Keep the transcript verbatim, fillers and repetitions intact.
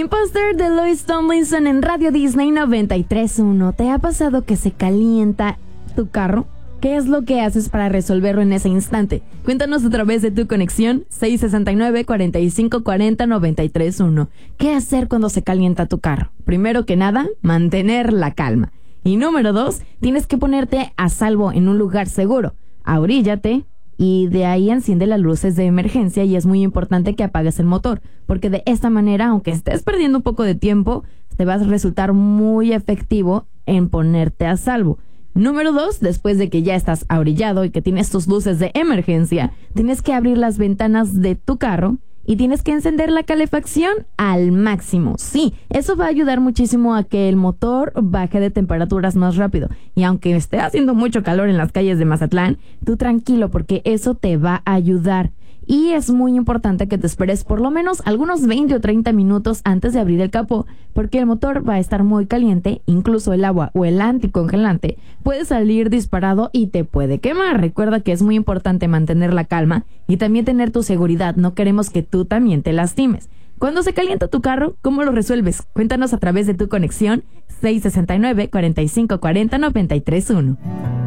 Imposter de Louis Tomlinson en Radio Disney noventa y tres punto uno. ¿Te ha pasado que se calienta tu carro? ¿Qué es lo que haces para resolverlo en ese instante? Cuéntanos a través de tu conexión seis seis nueve, cuatro cinco cuatro cero, nueve tres uno. ¿Qué hacer cuando se calienta tu carro? Primero que nada, mantener la calma. Y número dos, tienes que ponerte a salvo en un lugar seguro. Ahoríllate y de ahí enciende las luces de emergencia, y es muy importante que apagues el motor, porque de esta manera, aunque estés perdiendo un poco de tiempo, te va a resultar muy efectivo en ponerte a salvo. Número dos, después de que ya estás ahorillado y que tienes tus luces de emergencia, tienes que abrir las ventanas de tu carro y tienes que encender la calefacción al máximo. Sí, eso va a ayudar muchísimo a que el motor baje de temperaturas más rápido. Y aunque esté haciendo mucho calor en las calles de Mazatlán, tú tranquilo, porque eso te va a ayudar. Y es muy importante que te esperes por lo menos algunos veinte o treinta minutos antes de abrir el capó, porque el motor va a estar muy caliente, incluso el agua o el anticongelante puede salir disparado y te puede quemar. Recuerda que es muy importante mantener la calma y también tener tu seguridad. No queremos que tú también te lastimes. Cuando se calienta tu carro, ¿cómo lo resuelves? Cuéntanos a través de tu conexión seis seis nueve, cuatro cinco cuatro cero, nueve tres uno.